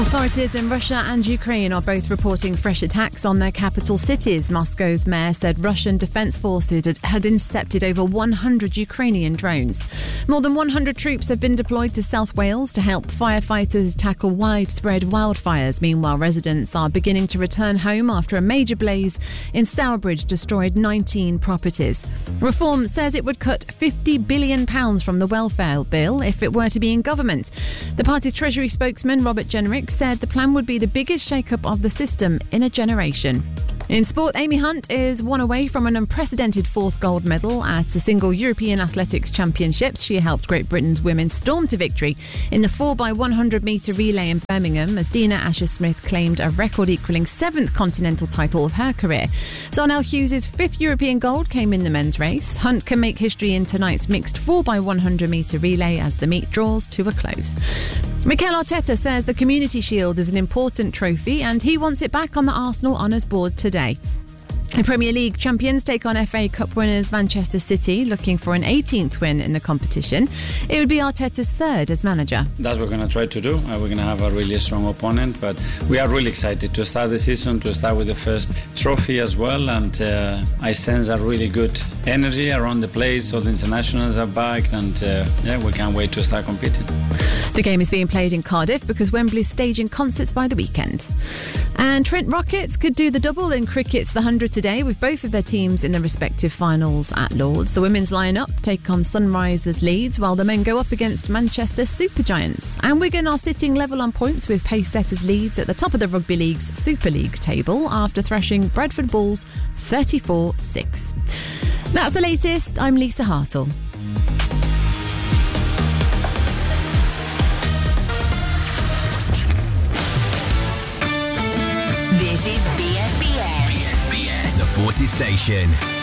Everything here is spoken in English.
Authorities in Russia and Ukraine are both reporting fresh attacks on their capital cities. Moscow's mayor said Russian defense forces had intercepted over 100 Ukrainian drones. More than 100 troops have been deployed to South Wales to help firefighters tackle widespread wildfires. Meanwhile, residents are beginning to return home after a major blaze in Stourbridge destroyed 19 properties. Reform says it would cut £50 billion from the welfare bill if it were to be in government. The party's Treasury spokesman, Robert Jenrick, said the plan would be the biggest shake-up of the system in a generation. In sport, Amy Hunt is one away from an unprecedented fourth gold medal at the Single European Athletics Championships. She helped Great Britain's women storm to victory in the 4x100 metre relay in Birmingham as Dina Asher-Smith claimed a record-equalling 7th continental title of her career. Darnell Hughes' 5th European gold came in the men's race. Hunt can make history in tonight's mixed 4x100 metre relay as the meet draws to a close. Mikel Arteta says the Community Shield is an important trophy and he wants it back on the Arsenal Honours Board today. The Premier League champions take on FA Cup winners Manchester City, looking for an 18th win in the competition. It would be Arteta's third as manager. That's what we're going to try to do. We're going to have a really strong opponent, but we are really excited to start the season, to start with the first trophy as well, and I sense a really good energy around the place, so the internationals are back, and we can't wait to start competing. The game is being played in Cardiff because Wembley's staging concerts by the weekend. And Trent Rockets could do the double in cricket's The 100 today, with both of their teams in their respective finals at Lords. The women's line-up take on Sunrisers Leeds, while the men go up against Manchester Supergiants. And Wigan are sitting level on points with pace-setters Leeds at the top of the Rugby League's Super League table after thrashing Bradford Bulls 34-6. That's the latest. I'm Lisa Hartle. This is BFBS. The Forces Station.